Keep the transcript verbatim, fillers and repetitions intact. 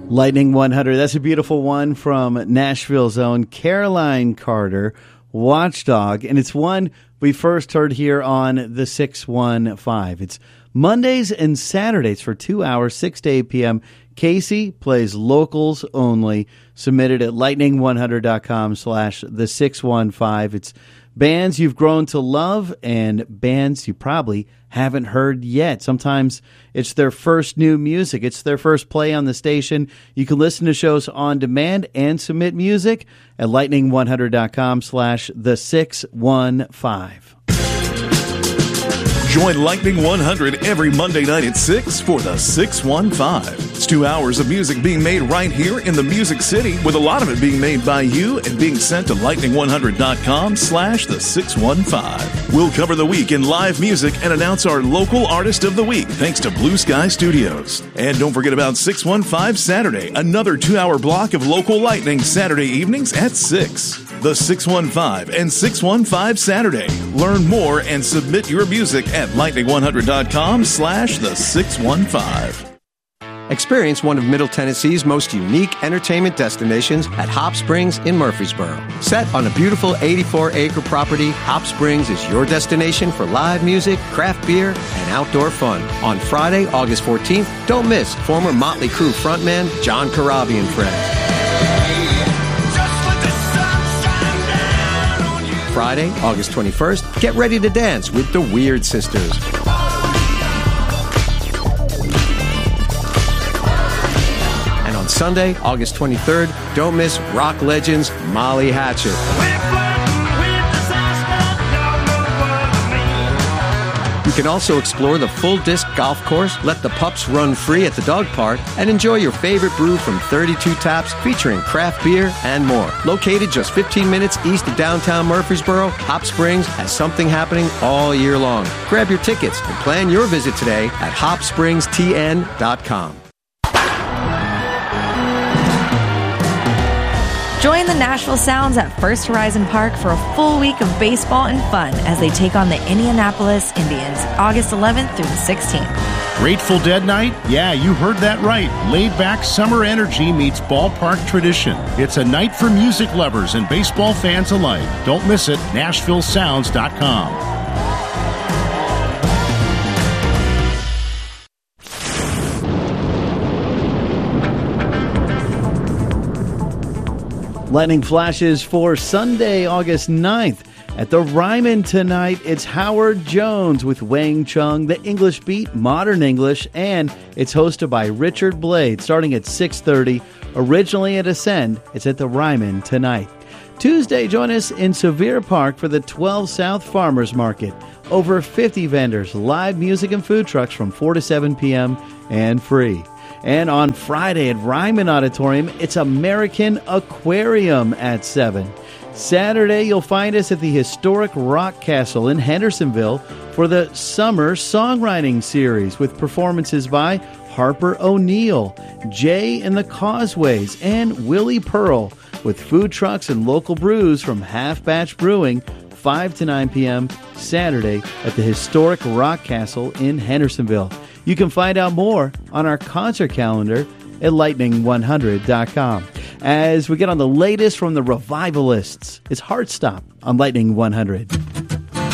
Lightning one hundred, that's a beautiful one from Nashville's own Caroline Carter, Watchdog, and it's one we first heard here on the six one five. It's Mondays and Saturdays for two hours, six to eight p.m. Casey plays locals only, submitted at lightning one hundred dot com slash the six one five. It's bands you've grown to love and bands you probably haven't heard yet. Sometimes it's their first new music. It's their first play on the station. You can listen to shows on demand and submit music at lightning one hundred dot com slash the six one five. Join Lightning one hundred every Monday night at six for the six one five. It's two hours of music being made right here in the Music City, with a lot of it being made by you and being sent to lightning one hundred dot com slash the six one five. We'll cover the week in live music and announce our local artist of the week, thanks to Blue Sky Studios. And don't forget about six one five Saturday, another two-hour block of local lightning Saturday evenings at six. The six one five and six one five Saturday. Learn more and submit your music at lightning one hundred dot com slash the six one five. Experience one of Middle Tennessee's most unique entertainment destinations at Hop Springs in Murfreesboro. Set on a beautiful eighty-four acre property, Hop Springs is your destination for live music, craft beer, and outdoor fun. On Friday, August fourteenth, don't miss former Motley Crue frontman John Corabi and friends. Friday, August twenty-first, get ready to dance with the Weird Sisters. And on Sunday, August twenty-third, don't miss rock legends Molly Hatchet. You can also explore the full disc golf course, let the pups run free at the dog park, and enjoy your favorite brew from thirty-two taps featuring craft beer and more. Located just fifteen minutes east of downtown Murfreesboro, Hop Springs has something happening all year long. Grab your tickets and plan your visit today at hop springs t n dot com. Join the Nashville Sounds at First Horizon Park for a full week of baseball and fun as they take on the Indianapolis Indians, August eleventh through the sixteenth. Grateful Dead night? Yeah, you heard that right. Laid-back summer energy meets ballpark tradition. It's a night for music lovers and baseball fans alike. Don't miss it. Nashville Sounds dot com. Lightning flashes for Sunday, August ninth. At the Ryman tonight, it's Howard Jones with Wang Chung, the English Beat, Modern English, and it's hosted by Richard Blade, starting at six thirty. Originally at Ascend, it's at the Ryman tonight. Tuesday, join us in Sevier Park for the twelve South Farmers Market. Over fifty vendors, live music and food trucks from four to seven p.m. and free. And on Friday at Ryman Auditorium, it's American Aquarium at seven. Saturday, you'll find us at the historic Rock Castle in Hendersonville for the Summer Songwriting Series with performances by Harper O'Neill, Jay and the Causeways, and Willie Pearl, with food trucks and local brews from Half Batch Brewing, five to nine p.m. Saturday at the historic Rock Castle in Hendersonville. You can find out more on our concert calendar at lightning one hundred dot com. As we get on the latest from the Revivalists, it's Heartstop on Lightning one hundred.